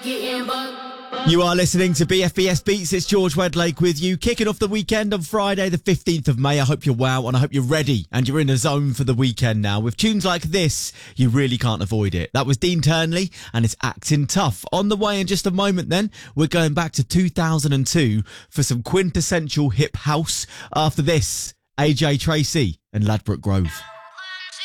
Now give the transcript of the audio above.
You are listening to BFBS Beats. It's George Wedlake with you, kicking off the weekend on Friday the 15th of May. I hope you're well and I hope you're ready and you're in the zone for the weekend now. With tunes like this, you really can't avoid it. That was Dean Turnley and it's Acting Tough. On the way in just a moment then, we're going back to 2002 for some quintessential hip house. After this, AJ Tracey and Ladbroke Grove.